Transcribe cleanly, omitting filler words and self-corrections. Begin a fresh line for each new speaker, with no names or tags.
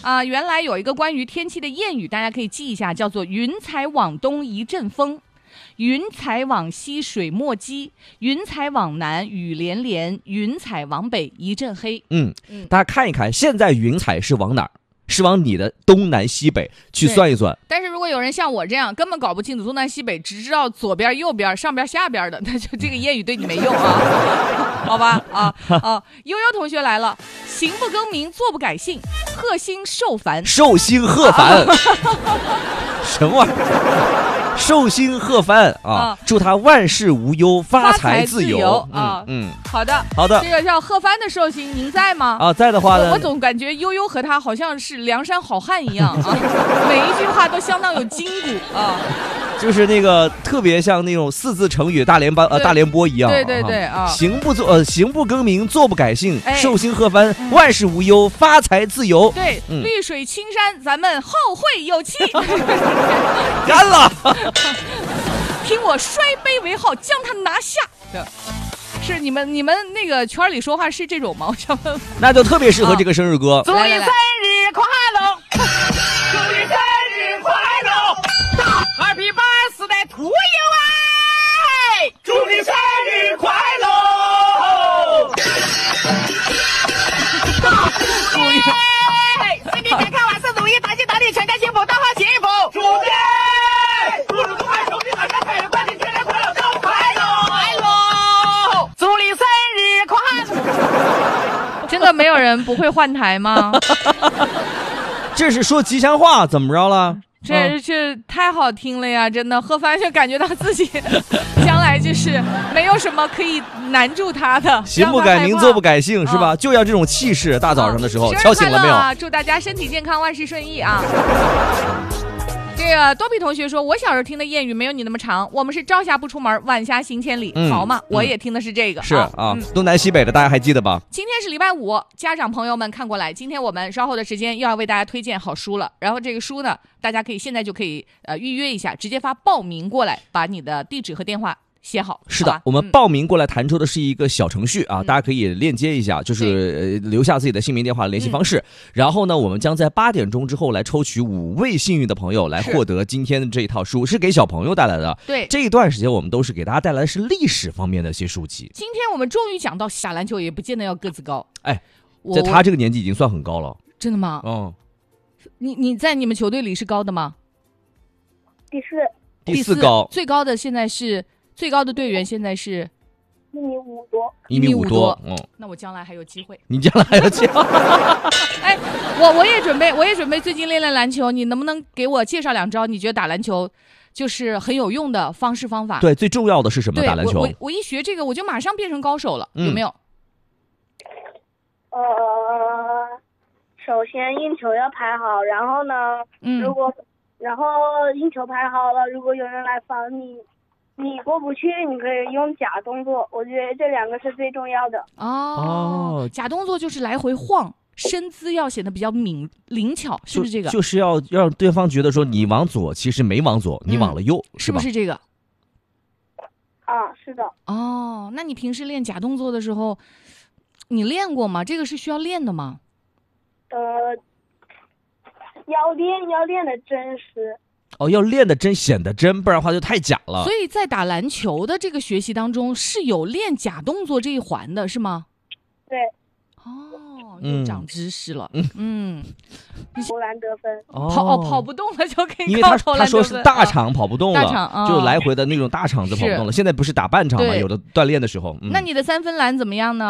啊，原来有一个关于天气的谚语，大家可以记一下，叫做云彩往东一阵风，云彩往西水墨积，云彩往南雨连连，云彩往北一阵黑。
大家看一看，现在云彩是往哪儿？是往你的东南西北去算一算。
但是如果有人像我这样根本搞不清楚东南西北，只知道左边右边上边下边的，那就这个谚语对你没用啊。好吧，悠悠同学来了，行不更名，坐不改姓，贺兴寿繁。
寿星贺繁，什么玩意儿？寿星贺繁啊！祝他万事无忧，发财自由
啊！好的，这个叫贺帆的寿星，您在吗？
啊，在的话呢，
我总感觉悠悠和他好像是梁山好汉一样啊，每一句话都相当有筋骨啊。
就是那个特别像那种四字成语大联播一样。
对啊！
行不更名，坐不改姓，寿星贺帆，万事无忧，发财自由。
对，绿水青山，咱们后会有期。
干了！
听我摔杯为号，将他拿下。是你们那个圈里说话是这种吗？我想问。那
就特别适合这个生日歌。
祝你生日快乐！
祝你生日快乐 ！Happy birthday to you 哎！祝你生日快乐！祝你身体健康，万事如意，大吉大利，全家幸福，大好幸福！祝你！
真的没有人不会换台吗？
这是说吉祥话，怎么着了？
这太好听了呀！真的，贺帆就感觉到自己将来就是没有什么可以难住他的。
行不改名，坐不改姓，是吧？就要这种气势。大早上的时候，敲醒了没有？
祝大家身体健康，万事顺意啊！这个多比同学说，我小时候听的谚语没有你那么长，我们是朝霞不出门，晚霞行千里。好嘛，我也听的是这个。
是啊，东南西北的大家还记得吧？
今天是礼拜五，家长朋友们看过来，今天我们稍后的时间又要为大家推荐好书了。然后这个书呢，大家可以现在就可以预约一下，直接发报名过来，把你的地址和电话写好。
是的，我们报名过来弹出的是一个小程序啊，大家可以链接一下，就是留下自己的姓名、电话、联系方式。然后呢，我们将在8点钟之后来抽取5位幸运的朋友，来获得今天的这一套书，是给小朋友带来的。
对，
这一段时间我们都是给大家带来的是历史方面的一些书籍。
今天我们终于讲到打篮球，也不见得要个子高。
哎，在他这个年纪已经算很高了。
真的吗？你在你们球队里是高的吗？
第四高，
最高的现在是。最高的队员现在是
1.5米多，
那我将来还有机会。
你将来还有机会？
哎，我也准备最近练练篮球，你能不能给我介绍2招？你觉得打篮球就是很有用的方式方法？
对，最重要的是什么？打篮球，
我一学这个，我就马上变成高手了，有没有？
首先运球要拍好，然后呢，然后运球拍好了，如果有人来防你过不去，你可以用假动作，我觉得这2个是最重要的。
假动作就是来回晃，身姿要显得比较灵巧，是不是这个？
就是要让对方觉得说你往左，其实没往左，你往了右，
是不是这个？
是的。
那你平时练假动作的时候，你练过吗？这个是需要练的吗？
要练的真实。
要练的真显得真，不然的话就太假了。
所以在打篮球的这个学习当中是有练假动作这一环的，是吗？
对。
又长知识了。
投篮得分。
跑不动了就可以
因为他说是大场跑不动了，就来回的那种大场子跑不动了。现在不是打半场吗？有的锻炼的时候。
那你的3分篮怎么样呢？